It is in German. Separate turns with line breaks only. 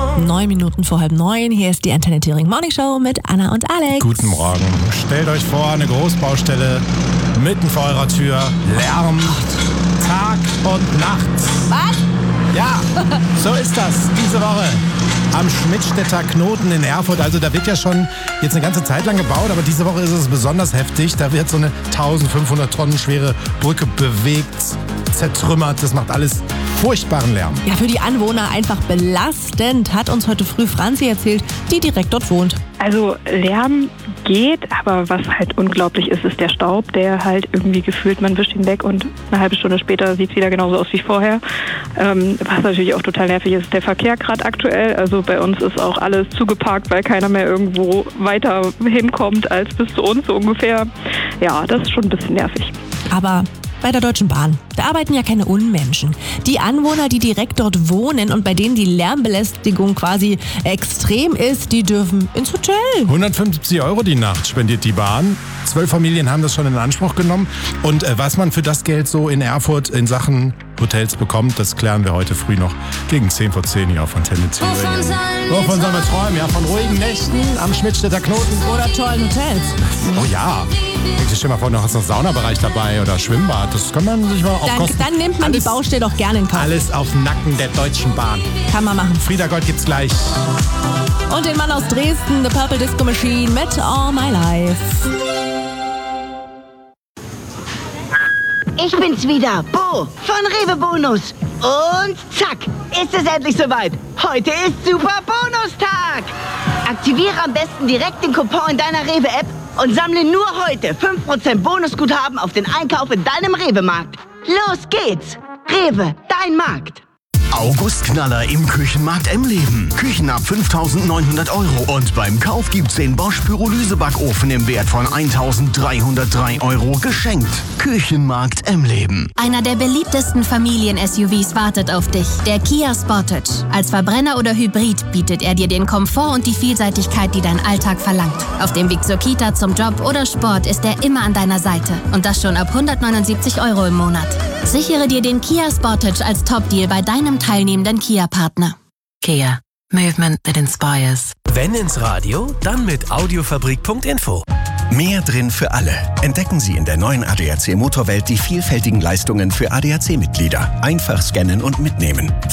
9 Minuten vor 8:30. Hier ist die Antenne Thüringen Morning Show mit Anna und Alex.
Guten Morgen. Stellt euch vor, eine Großbaustelle mitten vor eurer Tür. Lärm, Tag und Nacht.
Was?
Ja, so ist das diese Woche am Schmidtstädter Knoten in Erfurt. Also da wird ja schon jetzt eine ganze Zeit lang gebaut, aber diese Woche ist es besonders heftig. Da wird so eine 1500 Tonnen schwere Brücke bewegt, zertrümmert. Das macht alles furchtbaren Lärm.
Ja, für die Anwohner einfach belastend, hat uns heute früh Franzi erzählt, die direkt dort wohnt.
Also Lärm geht, aber was halt unglaublich ist, ist der Staub, der halt irgendwie gefühlt, man wischt ihn weg und eine halbe Stunde später sieht es wieder genauso aus wie vorher. Was natürlich auch total nervig ist, der Verkehr gerade aktuell. Also bei uns ist auch alles zugeparkt, weil keiner mehr irgendwo weiter hinkommt als bis zu uns so ungefähr. Ja, das ist schon ein bisschen nervig.
Aber bei der Deutschen Bahn, da arbeiten ja keine Unmenschen. Die Anwohner, die direkt dort wohnen und bei denen die Lärmbelästigung quasi extrem ist, die dürfen ins Hotel.
175 € die Nacht spendiert die Bahn. 12 Familien haben das schon in Anspruch genommen. Und was man für das Geld so in Erfurt in Sachen Hotels bekommt, das klären wir heute früh noch gegen 10 vor 10 hier auf Antenne Thüringen. Wovon sollen wir träumen? Ja, von ruhigen Nächten am Schmidtstädter Knoten.
Oder tollen Hotels.
Oh ja. Stell dir mal vor, noch hast du noch Saunabereich dabei oder Schwimmbad. Das kann man sich mal auf Kosten.
Dann nimmt man die Baustelle doch gerne in Kauf.
Alles auf Nacken der Deutschen Bahn.
Kann man machen.
Frieda Gold gibt's gleich.
Und den Mann aus Dresden, The Purple Disco Machine mit All My Life.
Ich bin's wieder, Bo von Rewe Bonus. Und zack, ist es endlich soweit. Heute ist Super Bonustag. Aktiviere am besten direkt den Coupon in deiner Rewe-App und sammle nur heute 5% Bonusguthaben auf den Einkauf in deinem Rewe-Markt. Los geht's. Rewe, dein Markt.
Augustknaller im Küchenmarkt Emleben. Küchen ab 5.900 € und beim Kauf gibt's den Bosch Pyrolysebackofen im Wert von 1.303 € geschenkt. Küchenmarkt Emleben.
Einer der beliebtesten Familien-SUVs wartet auf dich, der Kia Sportage. Als Verbrenner oder Hybrid bietet er dir den Komfort und die Vielseitigkeit, die dein Alltag verlangt. Auf dem Weg zur Kita, zum Job oder Sport ist er immer an deiner Seite. Und das schon ab 179 € im Monat. Sichere dir den Kia Sportage als Top-Deal bei deinem teilnehmenden Kia-Partner.
Kia. Movement that inspires.
Wenn ins Radio, dann mit Audiofabrik.info.
Mehr drin für alle. Entdecken Sie in der neuen ADAC Motorwelt die vielfältigen Leistungen für ADAC-Mitglieder. Einfach scannen und mitnehmen.